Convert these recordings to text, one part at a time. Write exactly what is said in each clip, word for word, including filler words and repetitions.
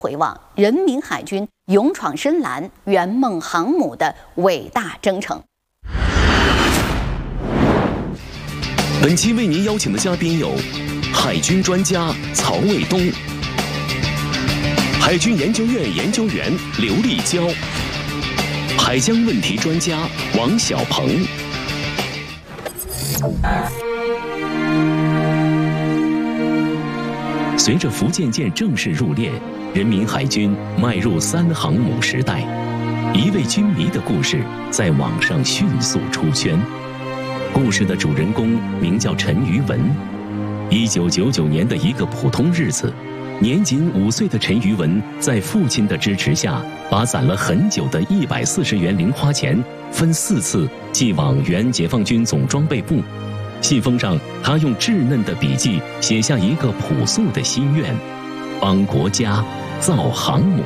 回望人民海军勇闯深蓝、圆梦航母的伟大征程。 本期为您邀请的嘉宾有海军专家曹卫东、海军研究院研究员刘立娇、海疆问题专家王小鹏。随着福建舰正式入列，人民海军迈入三航母时代，一位军迷的故事在网上迅速出圈。故事的主人公名叫陈于文。一九九九年的一个普通日子，年仅五岁的陈于文在父亲的支持下，把攒了很久的一百四十元零花钱分四次寄往原解放军总装备部。信封上，他用稚嫩的笔迹写下一个朴素的心愿：帮国家造航母。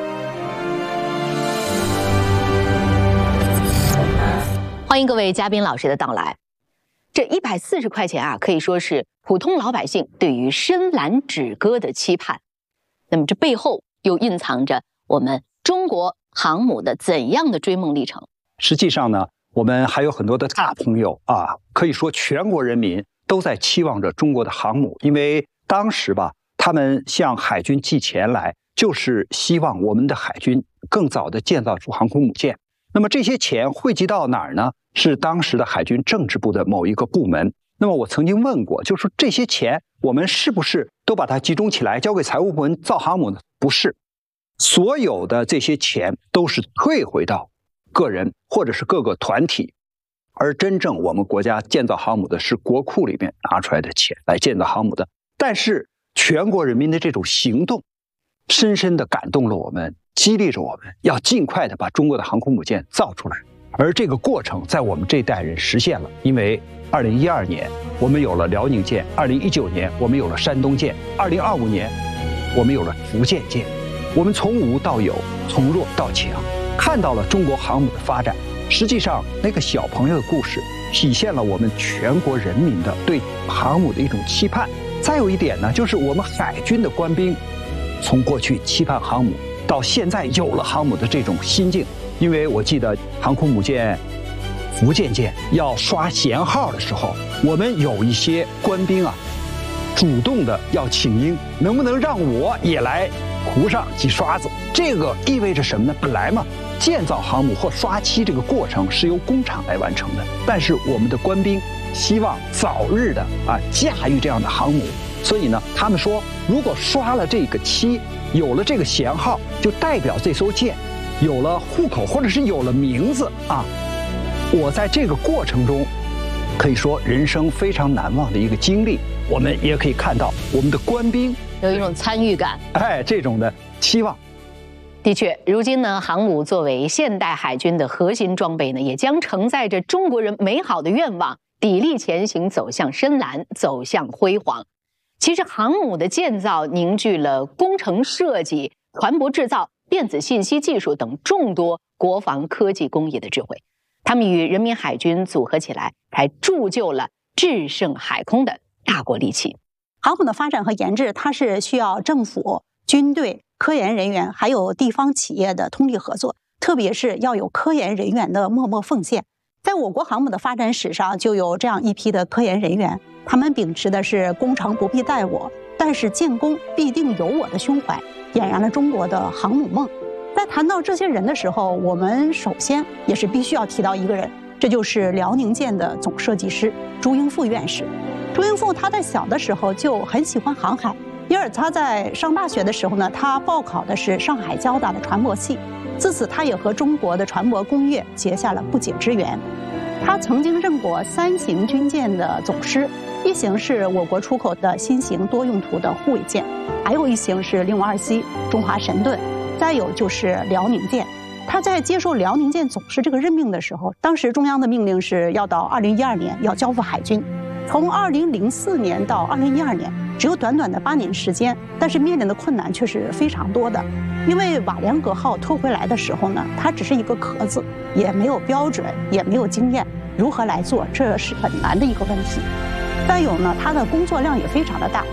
欢迎各位嘉宾老师的到来。这一百四十块钱啊，可以说是普通老百姓对于深蓝止戈的期盼。那么这背后又蕴藏着我们中国航母的怎样的追梦历程？ 实际上呢，我们还有很多的大朋友啊，可以说全国人民都在期望着中国的航母，因为当时吧，他们向海军寄钱来，就是希望我们的海军更早的建造出航空母舰。那么这些钱汇集到哪儿呢？是当时的海军政治部的某一个部门。那么我曾经问过，就是说这些钱我们是不是都把它集中起来交给财务部门造航母呢？不是，所有的这些钱都是退回到个人或者是各个团体，而真正我们国家建造航母的是国库里面拿出来的钱来建造航母的。但是全国人民的这种行动深深地感动了我们，激励着我们要尽快的把中国的航空母舰造出来。而这个过程在我们这一代人实现了，因为二零一二年我们有了辽宁舰，二零一九年我们有了山东舰，二零二五年我们有了福建舰。我们从无到有，从弱到强，看到了中国航母的发展。实际上那个小朋友的故事体现了我们全国人民的对航母的一种期盼。再有一点呢，就是我们海军的官兵从过去期盼航母到现在有了航母的这种心境。因为我记得航空母舰福建舰要刷舷号的时候，我们有一些官兵啊主动的要请缨，能不能让我也来湖上挤刷子？这个意味着什么呢？本来嘛，建造航母或刷漆这个过程是由工厂来完成的，但是我们的官兵希望早日的啊驾驭这样的航母，所以呢，他们说，如果刷了这个漆，有了这个舷号，就代表这艘舰有了户口，或者是有了名字啊。我在这个过程中，可以说人生非常难忘的一个经历。我们也可以看到我们的官兵有一种参与感， 哎，这种的期望。 的确，如今呢，航母作为现代海军的核心装备呢，也将承载着中国人美好的愿望，砥砺前行，走向深蓝，走向辉煌。其实，航母的建造凝聚了工程设计、船舶制造、电子信息技术等众多国防科技工业的智慧，他们与人民海军组合起来，才铸就了制胜海空的大国利器。 航母的发展和研制，它是需要政府、军队、科研人员还有地方企业的通力合作，特别是要有科研人员的默默奉献。在我国航母的发展史上，就有这样一批的科研人员，他们秉持的是攻城不必待我，但是建功必定有我的胸怀，俨然了中国的航母梦。在谈到这些人的时候，我们首先也是必须要提到一个人，这就是辽宁舰的总设计师朱英富院士。朱英富他在小的时候就很喜欢航海，因而他在上大学的时候呢，他报考的是上海交大的船舶系，自此他也和中国的船舶工业结下了不解之缘。他曾经任过三型军舰的总师，一型是我国出口的新型多用途的护卫舰，还有一型是零五二 C 中华神盾，再有就是辽宁舰。他在接受辽宁舰总师这个任命的时候，当时中央的命令是要到二零一二年要交付海军。从二零零四年到二零一二年，只有短短的八年时间，但是面临的困难却是非常多的。因为瓦良格号拖回来的时候呢，它只是一个壳子，也没有标准，也没有经验，如何来做，这是很难的一个问题。再有呢，它的工作量也非常的大。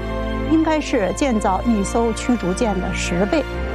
应该是建造一艘驱逐舰的十倍。